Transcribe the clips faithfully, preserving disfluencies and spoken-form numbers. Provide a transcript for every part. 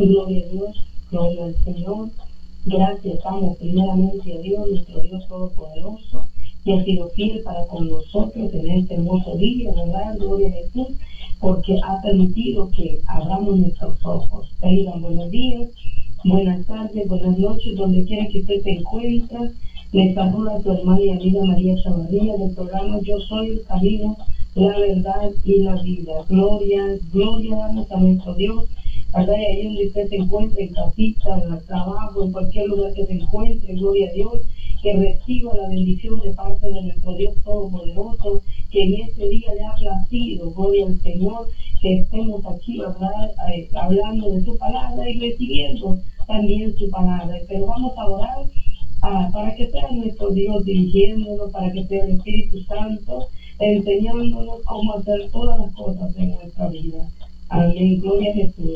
Gloria a Dios, gloria al Señor. Gracias damos primeramente a Dios, nuestro Dios Todopoderoso, que ha sido fiel para con nosotros en este hermoso día, ¿verdad? Gloria a Jesús, porque ha permitido que abramos nuestros ojos. Tengan buenos días, buenas tardes, buenas noches, donde quiera que usted se encuentre. Les saluda a su hermana y amiga María Chavarría del programa Yo Soy el Camino, la Verdad y la Vida. Gloria, gloria damos a nuestro Dios. Allá y ahí donde usted se encuentre, en casita, en el trabajo, en cualquier lugar que se encuentre, gloria a Dios, que reciba la bendición de parte de nuestro Dios Todopoderoso, que en este día le ha placido, gloria al Señor, que estemos aquí, ¿verdad?, eh, hablando de su palabra y recibiendo también su palabra. Pero vamos a orar ah, para que sea nuestro Dios dirigiéndonos, para que sea el Espíritu Santo enseñándonos cómo hacer todas las cosas en nuestra vida. Amén, gloria a Jesús.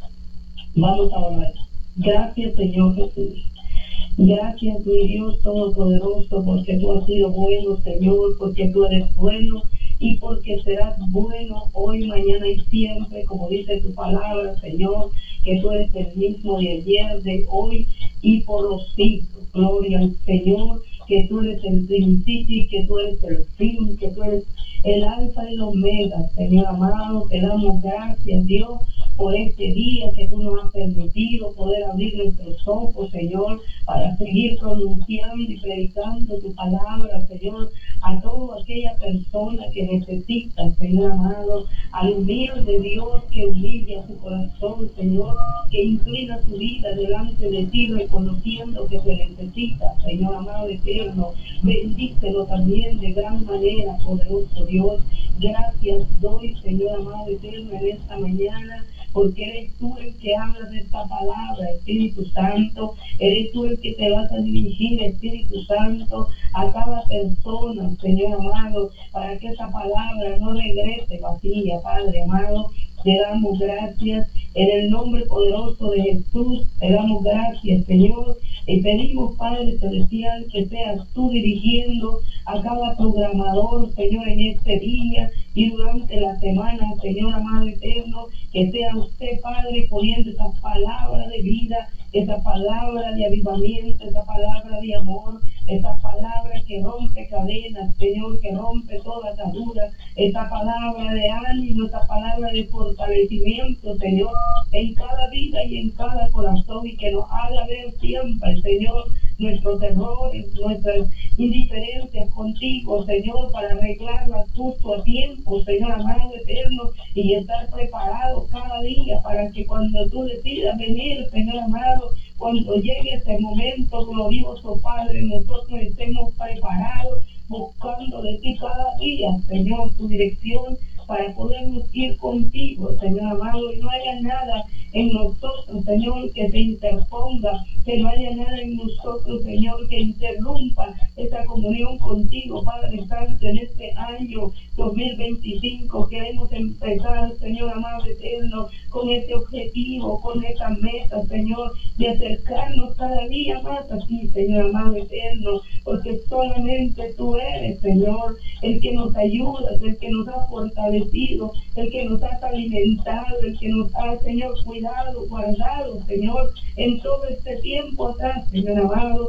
Vamos a orar. Gracias, Señor Jesús. Gracias, mi Dios Todopoderoso, porque tú has sido bueno, Señor, porque tú eres bueno y porque serás bueno hoy, mañana y siempre, como dice tu palabra, Señor, que tú eres el mismo de ayer, de hoy y por los siglos. Gloria al Señor, que tú eres el principio y que tú eres el fin, que tú eres el alfa y el omega. Señor amado, te damos gracias, Dios, por este día que tú nos has permitido poder abrir nuestros ojos, Señor, para seguir pronunciando y predicando tu palabra, Señor, a toda aquella persona que necesita, Señor amado, al humilde Dios que humilla su corazón, Señor, que inclina su vida delante de ti, reconociendo que se necesita, Señor amado eterno. Bendícelo también de gran manera, poderoso Dios. Gracias doy, Señor amado eterno, en esta mañana, porque eres tú el que habla de esta palabra, Espíritu Santo. Eres tú el que te vas a dirigir, Espíritu Santo, a cada persona, Señor amado, para que esa palabra no regrese vacía, Padre amado. Te damos gracias en el nombre poderoso de Jesús. Te damos gracias, Señor, y pedimos, Padre Celestial, que seas tú dirigiendo a cada programador, Señor, en este día y durante la semana, Señor amado eterno, que sea usted, Padre, poniendo esas palabras de vida, esa palabra de avivamiento, esa palabra de amor, esa palabra que rompe cadenas, Señor, que rompe toda atadura, esa palabra de ánimo, esa palabra de fortalecimiento, Señor, en cada vida y en cada corazón, y que nos haga ver siempre, Señor, nuestros errores, nuestras indiferencias contigo, Señor, para arreglarlas justo a tiempo, Señor amado eterno, y estar preparados cada día para que cuando tú decidas venir, Señor amado, cuando llegue ese momento glorioso, Padre, nosotros estemos preparados, buscando de ti cada día, Señor, tu dirección, para podernos ir contigo, Señor amado, y no haya nada en nosotros, Señor, que te interponga, que no haya nada en nosotros, Señor, que interrumpa esa comunión contigo, Padre Santo, en este año dos mil veinticinco. Queremos empezar, Señor amado eterno, con este objetivo, con esa meta, Señor, de acercarnos cada día más a ti, Señor amado eterno, porque solamente tú eres, Señor, el que nos ayuda, el que nos ha fortalecido, el que nos ha alimentado, el que nos ha, Señor, cuidado, guardado, Señor, en todo este tiempo atrás, Señor amado.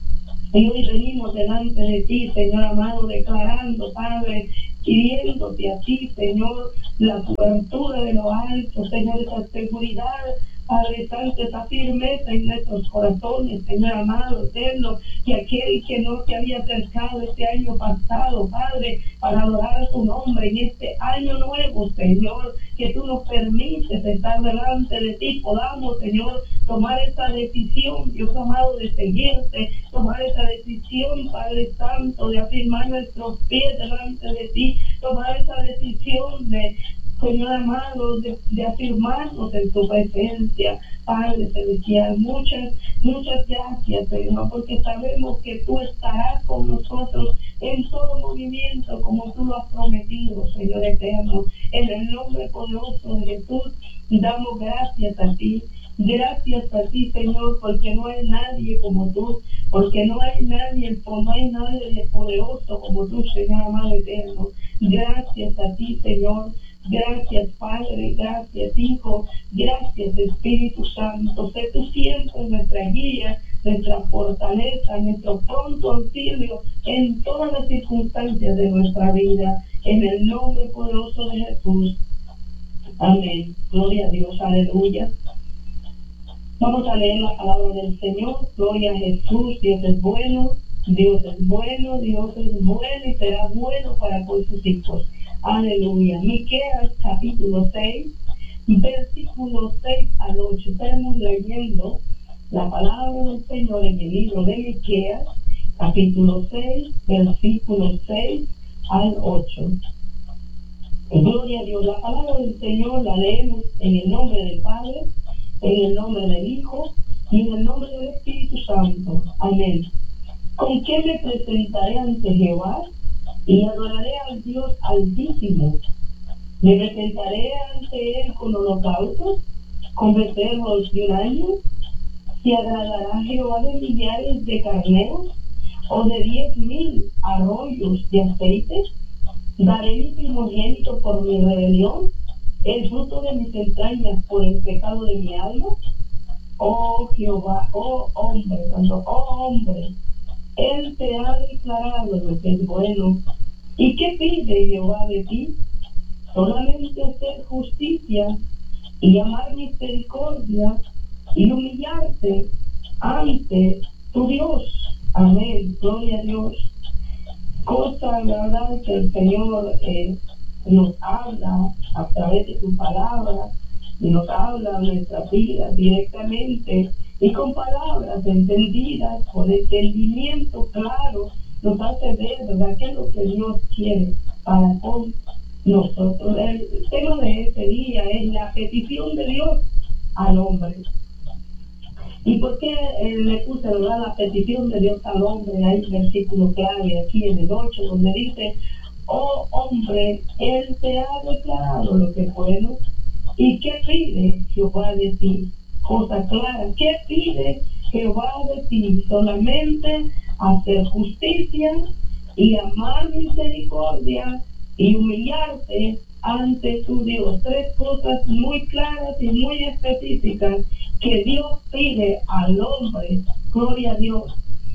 Y hoy venimos delante de ti, Señor amado, declarando, Padre, pidiéndote a ti, Señor, la cobertura de lo alto, Señor, esa seguridad, Padre Santo, esa firmeza en nuestros corazones, Señor amado, eterno, que aquel que no te había acercado este año pasado, Padre, para adorar tu nombre en este año nuevo, Señor, que tú nos permites estar delante de ti, podamos, Señor, tomar esa decisión, Dios amado, de seguirte, tomar esa decisión, Padre Santo, de afirmar nuestros pies delante de ti, tomar esa decisión de, Señor amado, de, de afirmarnos en tu presencia, Padre Celestial. Muchas, muchas gracias, Señor, porque sabemos que tú estarás con nosotros en todo movimiento, como tú lo has prometido, Señor eterno. En el nombre poderoso de Jesús, damos gracias a ti. Gracias a ti, Señor, porque no hay nadie como tú, porque no hay nadie, no hay nadie poderoso como tú, Señor amado eterno. Gracias a ti, Señor, Gracias, Padre, gracias, Hijo, gracias, Espíritu Santo. Sé tú siempre nuestra guía, nuestra fortaleza, nuestro pronto auxilio en todas las circunstancias de nuestra vida. En el nombre poderoso de Jesús. Amén. Gloria a Dios, aleluya. Vamos a leer la palabra del Señor. Gloria a Jesús. Dios es bueno, Dios es bueno, Dios es bueno y será bueno para con sus hijos. Aleluya. Miqueas capítulo seis, versículos seis al ocho. Estamos leyendo la palabra del Señor en el libro de Miqueas, capítulo seis, versículos seis al ocho. Gloria a Dios. La palabra del Señor la leemos en el nombre del Padre, en el nombre del Hijo y en el nombre del Espíritu Santo. Amén. ¿Con qué me presentaré ante Jehová y adoraré al Dios Altísimo? ¿Me presentaré ante Él con holocaustos, con becerros de un año? ¿Se agradará Jehová de millares de carneros o de diez mil arroyos de aceite? ¿Daré mi primogénito por mi rebelión, el fruto de mis entrañas por el pecado de mi alma? Oh Jehová, oh hombre, cuando, oh hombre, Él te ha declarado lo que es bueno. ¿Y qué pide Jehová de ti? Solamente hacer justicia y amar misericordia y humillarte ante tu Dios. Amén. Gloria a Dios. Cosa, verdad, que el Señor eh, nos habla a través de su palabra, y nos habla en nuestras vidas directamente y con palabras entendidas, con entendimiento claro, nos hace ver, ¿verdad?, qué es lo que Dios quiere para con nosotros. El tema de este día es la petición de Dios al hombre. ¿Y por qué eh, le puse, verdad, la petición de Dios al hombre? Hay un versículo clave aquí en el ocho donde dice: oh hombre, Él te ha declarado lo que es bueno. ¿Y qué pide Jehová de ti? Cosa clara. ¿Qué pide Jehová de ti? Solamente hacer justicia y amar misericordia y humillarte ante tu Dios. Tres cosas muy claras y muy específicas que Dios pide al hombre. Gloria a Dios.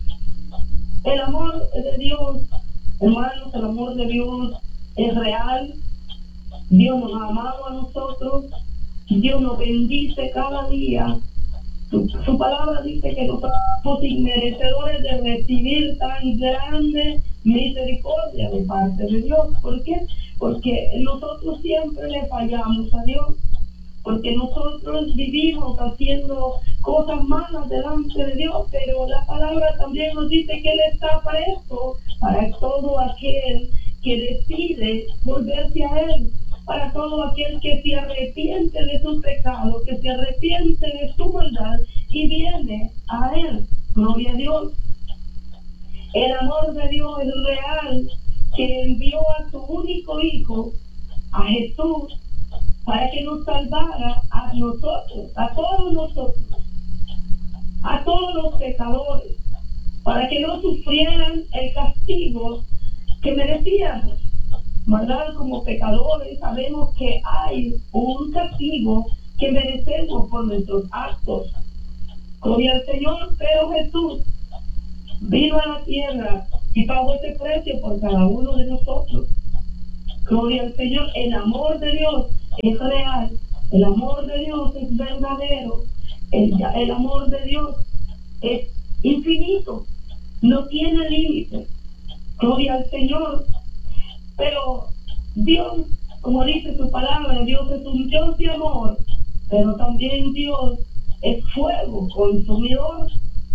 El amor de Dios, hermanos, el amor de Dios es real. Dios nos ha amado a nosotros. Dios nos bendice cada día. Su, su palabra dice que nosotros somos inmerecedores de recibir tan grande misericordia de parte de Dios. ¿Por qué? Porque nosotros siempre le fallamos a Dios. Porque nosotros vivimos haciendo cosas malas delante de Dios, pero la palabra también nos dice que Él está presto para todo aquel que decide volverse a Él, para todo aquel que se arrepiente de su pecado, que se arrepiente de su maldad y viene a Él. Gloria a Dios. El amor de Dios es real, que envió a su único Hijo, a Jesús, para que nos salvara a nosotros, a todos nosotros, a todos los pecadores, para que no sufrieran el castigo que merecíamos. ¿Verdad? Como pecadores sabemos que hay un castigo que merecemos por nuestros actos. Gloria al Señor, pero Jesús vino a la tierra y pagó ese precio por cada uno de nosotros. Gloria al Señor. El amor de Dios es real, el amor de Dios es verdadero, el, el amor de Dios es infinito, no tiene límites. Gloria al Señor. Pero Dios, como dice su palabra, Dios es un Dios de amor, pero también Dios es fuego consumidor.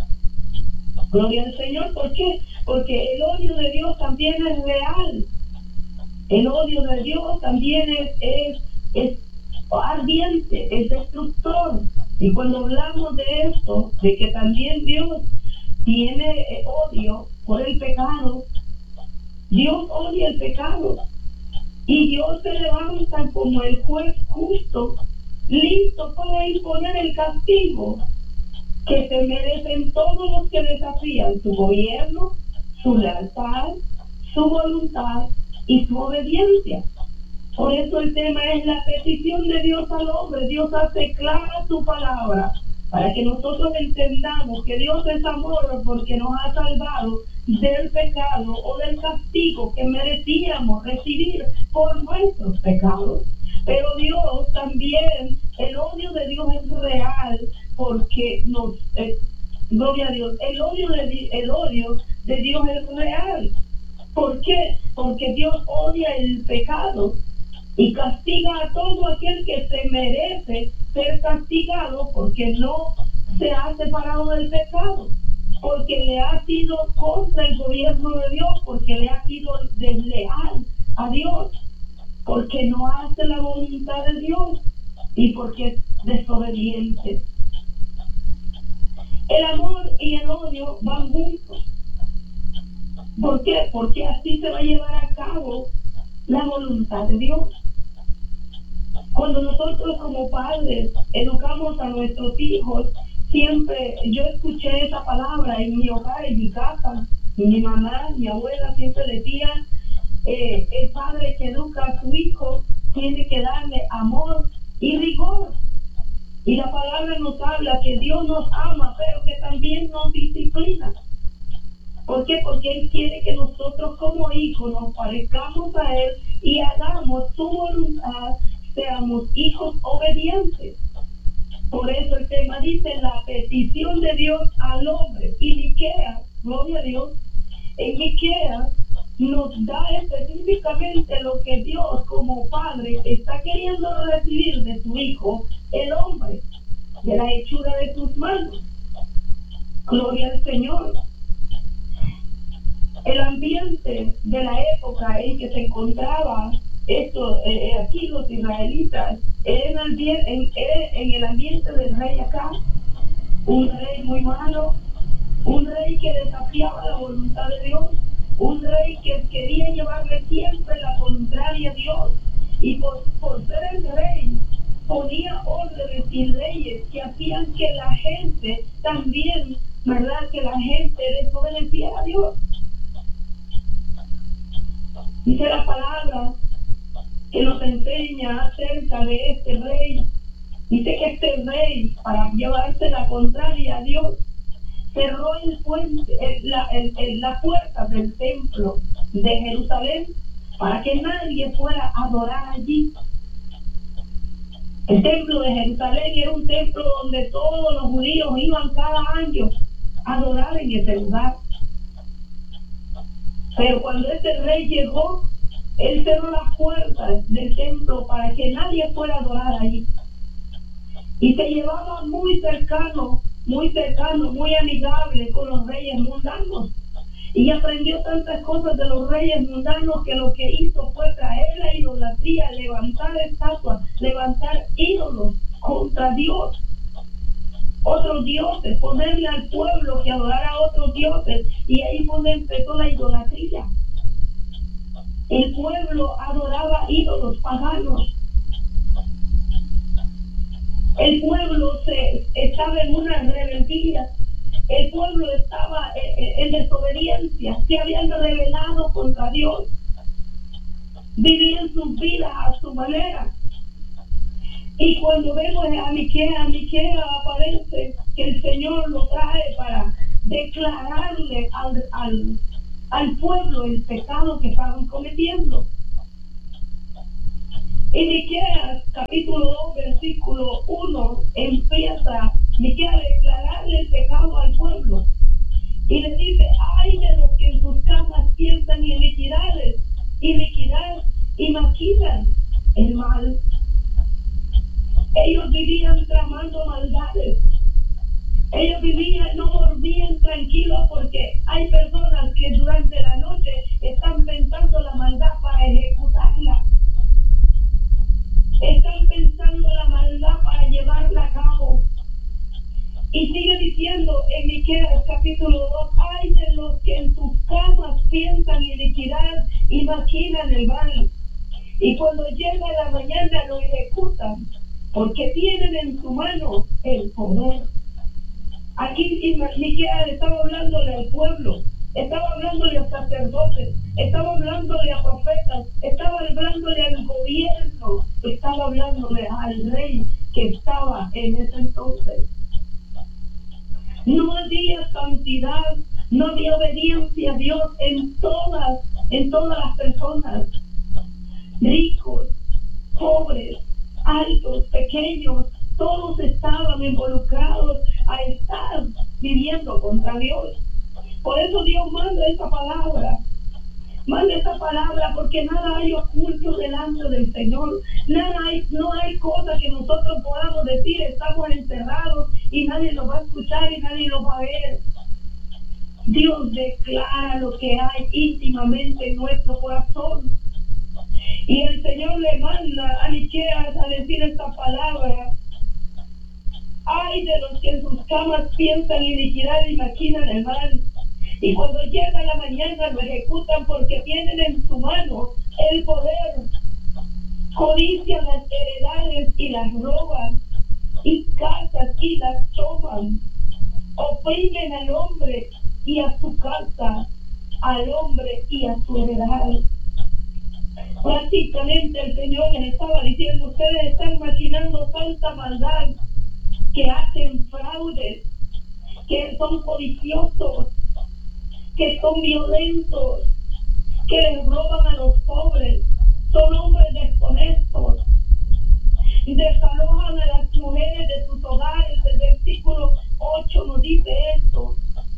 Gloria al Señor. ¿Por qué? Porque el odio de Dios también es real. El odio de Dios también es, es, es ardiente, es destructor. Y cuando hablamos de esto, de que también Dios tiene odio por el pecado, Dios odia el pecado. Y Dios se levanta como el juez justo, listo para imponer el castigo que se merecen todos los que desafían su gobierno, su lealtad, su voluntad y su obediencia. Por eso el tema es la petición de Dios al hombre. Dios hace clara su palabra para que nosotros entendamos que Dios es amor porque nos ha salvado del pecado o del castigo que merecíamos recibir por nuestros pecados. Pero Dios también, el odio de Dios es real porque nos, eh, gloria a Dios, el odio, de, el odio de Dios es real. ¿Por qué? Porque Dios odia el pecado y castiga a todo aquel que se merece ser castigado porque no se ha separado del pecado, porque le ha sido contra el gobierno de Dios, porque le ha sido desleal a Dios, porque no hace la voluntad de Dios y porque es desobediente. El amor y el odio van juntos. ¿Por qué? Porque así se va a llevar a cabo la voluntad de Dios. Cuando nosotros como padres educamos a nuestros hijos, siempre yo escuché esa palabra en mi hogar, en mi casa. Mi mamá, mi abuela siempre decía, eh, el padre que educa a su hijo tiene que darle amor y rigor. Y la palabra nos habla que Dios nos ama, pero que también nos disciplina. ¿Por qué? Porque Él quiere que nosotros como hijos nos parezcamos a Él y hagamos su voluntad, seamos hijos obedientes. Por eso el tema dice la petición de Dios al hombre. Y Miqueas, gloria a Dios, en Miqueas nos da específicamente lo que Dios como Padre está queriendo recibir de su Hijo, el hombre, de la hechura de sus manos. Gloria al Señor. El ambiente de la época en que se encontraba esto, eh, aquí los israelitas, era en, en, en el ambiente del rey acá, un rey muy malo, un rey que desafiaba la voluntad de Dios, un rey que quería llevarle siempre la contraria a Dios, y por, por ser el rey ponía órdenes y leyes que hacían que la gente también, ¿verdad? Que la gente desobedeciera a Dios. Dice la palabra que nos enseña acerca de este rey. Dice que este rey, para llevarse la contraria a Dios, cerró el puente, el, la, el, el, la puerta del templo de Jerusalén para que nadie fuera a adorar allí. El templo de Jerusalén era un templo donde todos los judíos iban cada año a adorar en ese lugar. Pero cuando este rey llegó, él cerró las puertas del templo para que nadie fuera a adorar allí. Y se llevaba muy cercano, muy cercano, muy amigable con los reyes mundanos. Y aprendió tantas cosas de los reyes mundanos que lo que hizo fue traer la idolatría, levantar estatuas, levantar ídolos contra Dios. Otros dioses, ponerle al pueblo que adorara a otros dioses, y ahí fue donde empezó la idolatría. El pueblo adoraba ídolos paganos. El pueblo se, estaba en una rebeldía. El pueblo estaba en, en desobediencia. Se habían rebelado contra Dios. Vivían sus vidas a su manera. Y cuando vemos a Miqueas, Miqueas aparece que el Señor lo trae para declararle al, al, al pueblo el pecado que estaban cometiendo. Y Miqueas, capítulo dos, versículo uno, empieza Miqueas a declararle el pecado al pueblo. Y le dice, ay de los que en sus casas piensan iniquidades, iniquidad y maquinan el mal. Ellos vivían tramando maldades. Ellos vivían, no dormían tranquilos porque hay personas que durante la noche están pensando la maldad para ejecutarla. Están pensando la maldad para llevarla a cabo. Y sigue diciendo en Miqueas capítulo dos, ay de los que en sus camas piensan iniquidad y maquinan el mal. Y cuando llega la mañana lo ejecutan, porque tienen en su mano el poder. Aquí Miqueas estaba hablándole al pueblo, estaba hablándole a sacerdotes, estaba hablándole a profetas, estaba hablándole al gobierno, estaba hablándole al rey que estaba en ese entonces. No había santidad, no había obediencia a Dios en todas, en todas las personas, ricos, pobres, altos, pequeños, todos estaban involucrados a estar viviendo contra Dios. Por eso Dios manda esa palabra. Manda esa palabra porque nada hay oculto delante del Señor. Nada hay, no hay cosa que nosotros podamos decir, estamos encerrados y nadie nos va a escuchar y nadie nos va a ver. Dios declara lo que hay íntimamente en nuestro corazón. Y el Señor le manda a Miqueas a decir esta palabra. Ay de los que en sus camas piensan iniquidad y maquinan el mal. Y cuando llega la mañana lo ejecutan porque tienen en su mano el poder. Codician las heredades y las roban. Y casas y las toman. Oprimen al hombre y a su casa, al hombre y a su heredad. Prácticamente el Señor les estaba diciendo, ustedes están maquinando tanta maldad, que hacen fraudes, que son codiciosos, que son violentos, que les roban a los pobres, son hombres deshonestos, desalojan a las mujeres de sus hogares. El versículo ocho nos dice esto: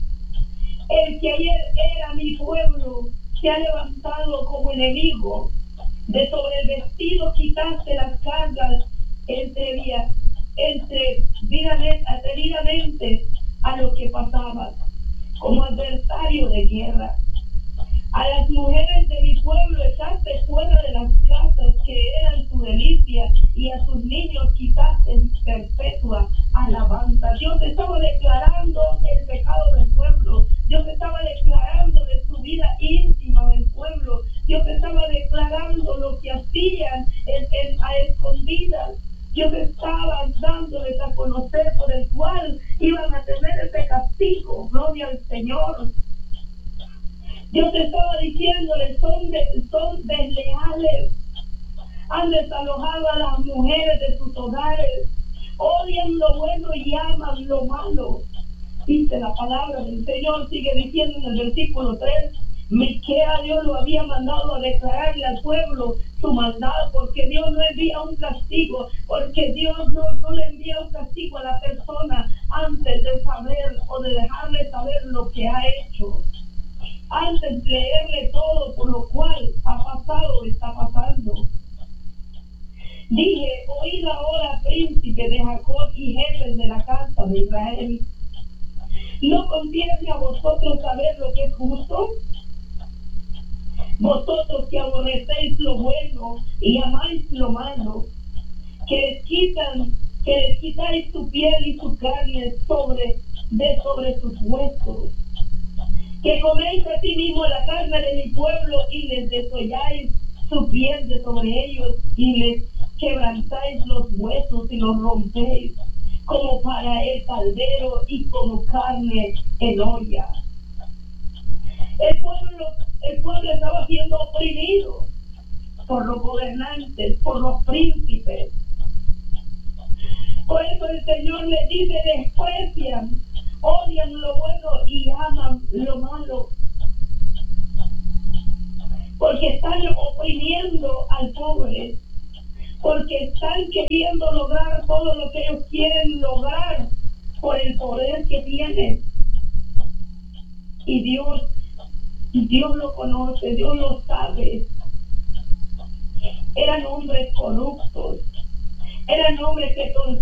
el que ayer era mi pueblo se ha levantado como enemigo, de sobre el vestido quitaste las cargas entre vías, entre atrevidamente a lo que pasaba, como adversario de guerra. A las mujeres de mi pueblo echaste fuera de las casas que eran su delicia, y a sus niños quitaste perpetua alabanza. Dios estaba declarando el pecado del pueblo. Dios estaba declarando de su vida íntima del pueblo. Dios estaba declarando lo que hacían en, en, a escondidas. Dios estaba dándoles a conocer por el cual iban a tener ese castigo. Gloria al Señor. Dios estaba diciéndoles, son, de, son desleales, han desalojado a las mujeres de sus hogares, odian lo bueno y aman lo malo. Dice la palabra del Señor, sigue diciendo en el versículo tres, Miqueas Dios lo había mandado a declararle al pueblo su maldad, porque Dios no envía un castigo, porque Dios no, no le envía un castigo a la persona antes de saber o de dejarle saber lo que ha hecho. Antes de leerle todo por lo cual ha pasado o está pasando. Dije, oíd ahora, príncipe de Jacob y jefes de la casa de Israel. ¿No conviene a vosotros saber lo que es justo? Vosotros que aborrecéis lo bueno y amáis lo malo, que les quitan, que les quitáis su piel y su carne sobre, de sobre sus huesos, que coméis a sí mismo la carne de mi pueblo y les desolláis su piel de sobre ellos y les quebrantáis los huesos y los rompéis como para el caldero y como carne en olla. El pueblo, el pueblo estaba siendo oprimido por los gobernantes, por los príncipes. Por eso el Señor les dice, desprecian, odian lo bueno y aman lo malo, porque están oprimiendo al pobre, porque están queriendo lograr todo lo que ellos quieren lograr por el poder que tienen. Y Dios, Dios lo conoce, Dios lo sabe. Eran hombres corruptos, eran hombres que